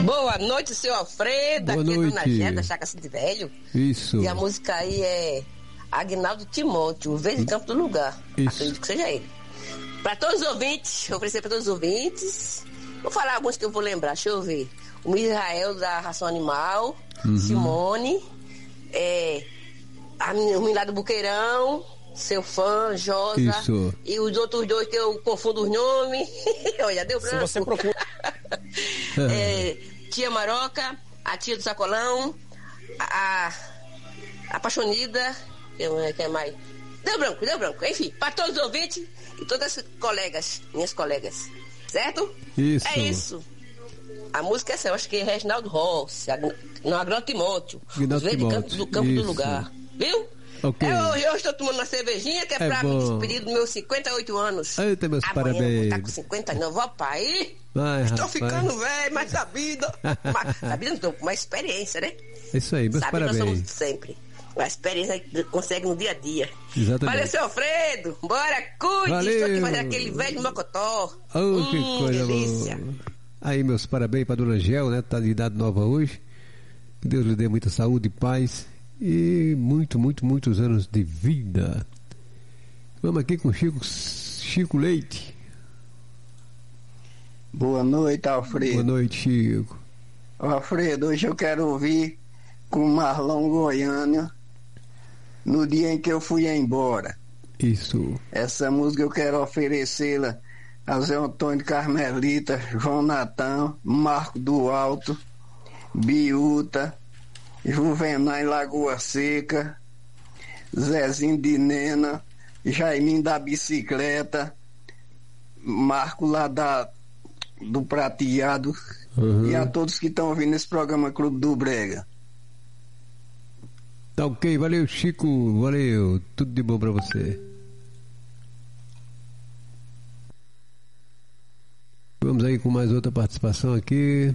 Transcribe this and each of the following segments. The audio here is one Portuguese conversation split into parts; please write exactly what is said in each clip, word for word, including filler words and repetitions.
Boa noite, seu Alfredo. Boa aqui noite. é Dona Gé, da Chácara de Velho. Isso. E a música aí é Agnaldo Timóteo, o Verde Campo do Lugar. Isso. Acredito que seja ele. Para todos os ouvintes, oferecer para todos os ouvintes. Vou falar alguns que eu vou lembrar, deixa eu ver. O Israel da Ração Animal, Uhum. Simone, é, a, o Milagre do Buqueirão, seu fã, Josa. Isso. E os outros dois que eu confundo os nomes. Olha, deu branco. Se você procura. é, tia Maroca, a tia do Sacolão, a, a Apaixonida, que é mais. Deu branco, deu branco. Enfim, para todos os ouvintes e todas as colegas, minhas colegas. Certo? Isso. É isso. A música é essa, eu acho que é Reginaldo Rossi, não, Agnaldo Timóteo. Agnaldo Os Verdes Timóteo, do campo isso. do lugar. Viu? Ok. Eu, eu estou tomando uma cervejinha que é, É pra bom. me despedir dos meus cinquenta e oito anos. Eita, meus Amanhã parabéns. eu vou estar com cinquenta e nove, ó pai. Vai, Estou rapaz. ficando velho, mas sabida. mas, sabida não, com uma experiência, né? É isso aí, meus Sabe, nós parabéns. somos sempre. A experiência que consegue no dia a dia. Exatamente. Valeu, seu Alfredo. Bora, cuide. Valeu. Estou aqui fazendo aquele velho mocotó. Oh, que hum, coisa delícia. boa. Aí, meus parabéns para Dona Gel, né? Tá de idade nova hoje. Que Deus lhe dê muita saúde e paz. E muito, muito, muitos anos de vida. Vamos aqui com Chico, Chico Leite. Boa noite, Alfredo. Boa noite, Chico. Alfredo, hoje eu quero ouvir com Marlon Goiânia, No Dia em que eu fui embora. Isso. Essa música eu quero oferecê-la a Zé Antônio Carmelita, João Natão, Marco do Alto, Biúta, Juvenal em Lagoa Seca, Zezinho de Nena, Jaiminho da Bicicleta, Marco lá da, do Prateado, Uhum. e a todos que estão ouvindo esse programa Clube do Brega. Tá ok, valeu, Chico, valeu. Tudo de bom pra você. Vamos aí com mais outra participação aqui.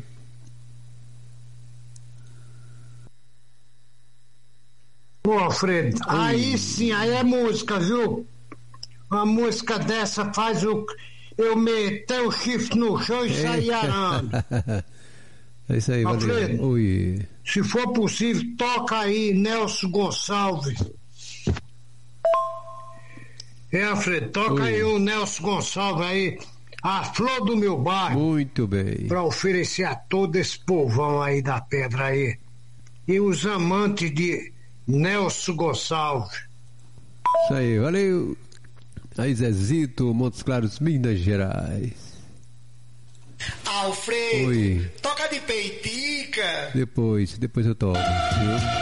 Ô, Alfredo, aí sim, aí é música, viu? Uma música dessa faz o eu meter o chifre no chão e sair arando. É isso aí, valeu. Alfredo. Oi. Se for possível, toca aí Nelson Gonçalves. É, Alfredo, toca Oi. aí o Nelson Gonçalves aí, a flor do meu bairro, Muito bem. para oferecer a todo esse povão aí da pedra aí. E os amantes de Nelson Gonçalves. Isso aí, valeu. Aí, Zezito, Montes Claros, Minas Gerais. Alfredo, Oi. toca de peitica. Depois, depois eu toco, viu?